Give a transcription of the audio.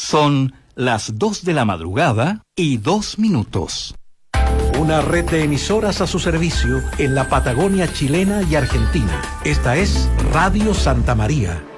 Son las 2 de la madrugada y 2 minutos. Una red de emisoras a su servicio en la Patagonia chilena y argentina. Esta es Radio Santa María,